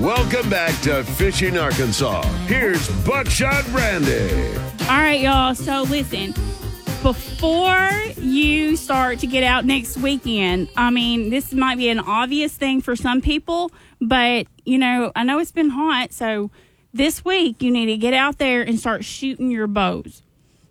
Welcome back to Fishing Arkansas. Here's Buckshot Brandy. All right, y'all. So listen, before you start to get out next weekend, I mean, this might be an obvious thing for some people, but, you know, I know it's been hot, so this week you need to get out there and start shooting your bows.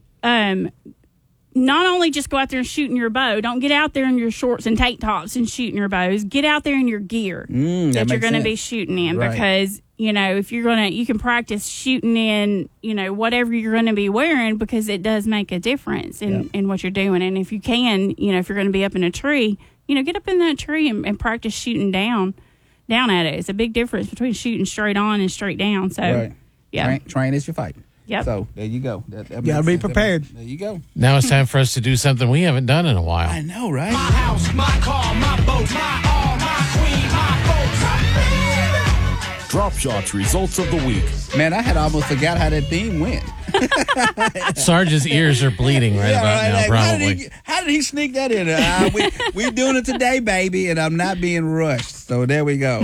Not only just go out there and shooting your bow, don't get out there in your shorts and tank tops and shooting your bows. Get out there in your gear that you're going to be shooting in, because, you know, if you're going to, you can practice shooting in, you know, whatever you're going to be wearing, because it does make a difference in what you're doing. And if you can, you know, if you're going to be up in a tree, you know, get up in that tree and practice shooting down at it. It's a big difference between shooting straight on and straight down. So, yeah. Train as you fight. Yep. So there you go. That you gotta be prepared. There you go. Now it's time for us to do something we haven't done in a while. I know, right? My house, my car, my boat, my all, my queen, my folks. Drop Shots results of the week. Man, I had almost forgot how that theme went. Sarge's ears are bleeding about now, like, probably. How did he sneak that in? We're doing it today, baby, and I'm not being rushed. So there we go.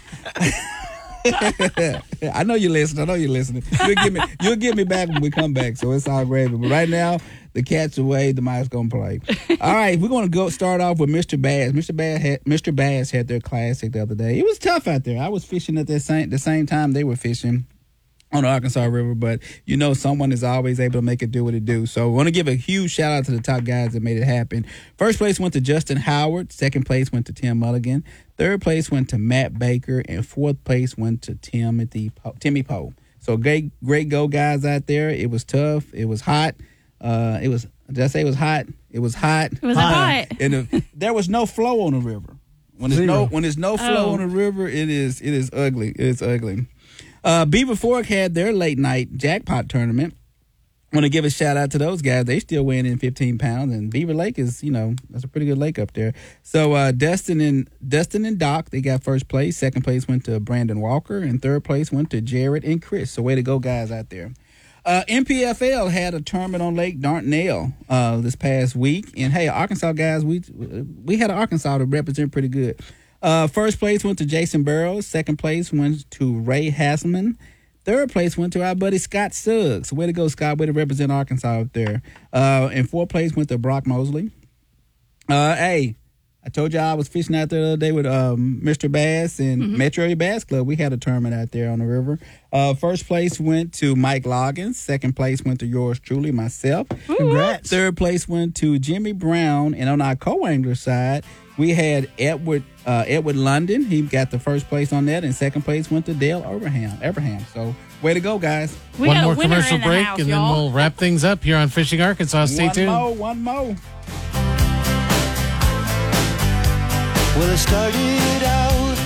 I know you're listening. You'll get me back when we come back, so it's all gravy. But right now, the cat's away, the mic's going to play. All right, we're going to start off with Mr. Bass. Mr. Bass had their classic the other day. It was tough out there. I was fishing at the same time they were fishing on the Arkansas River, but you know someone is always able to make it do what it do. So I want to give a huge shout out to the top guys that made it happen. First place went to Justin Howard. Second place went to Tim Mulligan. Third place went to Matt Baker. And fourth place went to Timmy Poe. So great go guys out there. It was tough. It was hot. Did I say it was hot? It was hot. It was hot. And there was no flow on the river. When there's no flow on the river, it is ugly. It's ugly. Beaver Fork had their late night jackpot tournament. Want to give a shout out to those guys. They still weighing in 15 pounds, and Beaver Lake is, you know, that's a pretty good lake up there. So Dustin and Doc, they got first place. Second place went to Brandon Walker, and third place went to Jared and Chris. So way to go, guys, out there. MPFL had a tournament on Lake Dardanelle this past week, and hey, Arkansas guys, we had Arkansas to represent pretty good. First place went to Jason Burrows. Second place went to Ray Hasselman. Third place went to our buddy Scott Suggs. Way to go, Scott. Way to represent Arkansas up there. And fourth place went to Brock Mosley. Hey, I told you I was fishing out there the other day with Mr. Bass and Metro Area Bass Club. We had a tournament out there on the river. First place went to Mike Loggins. Second place went to yours truly, myself. Congrats. Third place went to Jimmy Brown. And on our co-angler side, we had Edward London. He got the first place on that, and second place went to Dale Abraham. So, way to go, guys. One more commercial break, and then we'll wrap things up here on Fishing Arkansas. Stay tuned. One more. Well, it started out.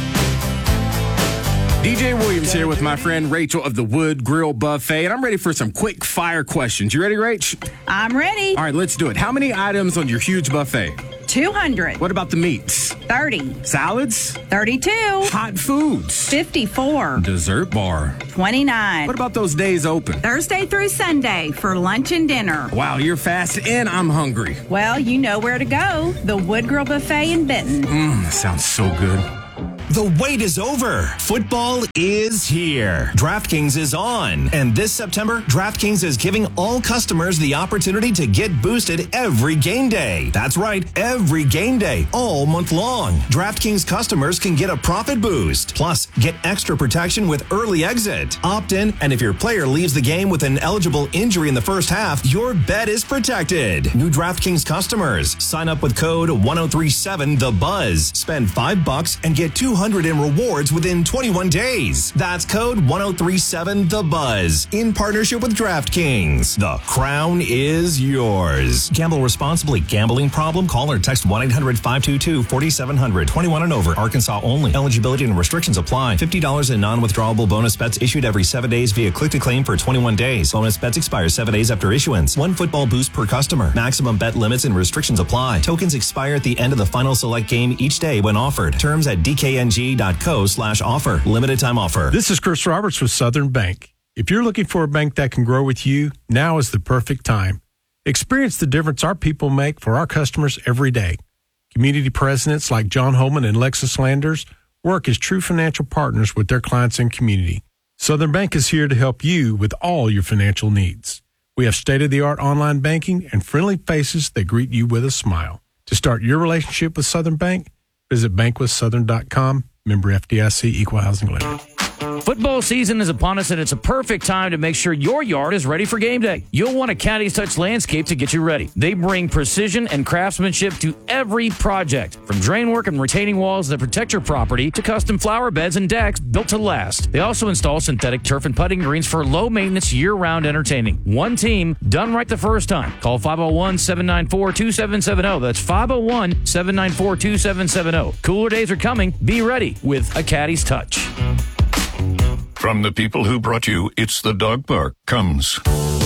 DJ Williams here with my friend Rachel of the Wood Grill Buffet, and I'm ready for some quick fire questions. You ready, Rach? I'm ready. All right, let's do it. How many items on your huge buffet? 200. What about the meats? 30. Salads? 32. Hot foods? 54. Dessert bar? 29. What about those days open? Thursday through Sunday for lunch and dinner. Wow, you're fast and I'm hungry. Well, you know where to go. The Wood Grill Buffet in Benton. Sounds so good. The wait is over. Football is here. DraftKings is on. And this September, DraftKings is giving all customers the opportunity to get boosted every game day. That's right, every game day, all month long. DraftKings customers can get a profit boost. Plus, get extra protection with early exit. Opt in, and if your player leaves the game with an eligible injury in the first half, your bet is protected. New DraftKings customers, sign up with code 1037THEBUZZ. Spend $5 and get $200 in rewards within 21 days. That's code 1037THEBUZZ in partnership with DraftKings. The crown is yours. Gamble responsibly. Gambling problem? Call or text 1-800-522-4700. 21 and over. Arkansas only. Eligibility and restrictions apply. $50 in non-withdrawable bonus bets issued every 7 days via click-to-claim for 21 days. Bonus bets expire 7 days after issuance. One football boost per customer. Maximum bet limits and restrictions apply. Tokens expire at the end of the final select game each day when offered. Terms at dkng.co/offer. Limited time offer. This is Chris Roberts with Southern Bank. If you're looking for a bank that can grow with you, now is the perfect time. Experience the difference our people make for our customers every day. Community presidents like John Holman and Lexus Landers work as true financial partners with their clients and community. Southern Bank is here to help you with all your financial needs. We have state-of-the-art online banking and friendly faces that greet you with a smile. To start your relationship with Southern Bank, visit bankwithsouthern.com. Member FDIC, Equal Housing Lender. Football season is upon us, and it's a perfect time to make sure your yard is ready for game day. You'll want a Caddy's Touch Landscape to get you ready. They bring precision and craftsmanship to every project, from drain work and retaining walls that protect your property to custom flower beds and decks built to last. They also install synthetic turf and putting greens for low-maintenance, year-round entertaining. One team, done right the first time. Call 501-794-2770. That's 501-794-2770. Cooler days are coming. Be ready with a Caddy's Touch. From the people who brought you It's the Dog Park comes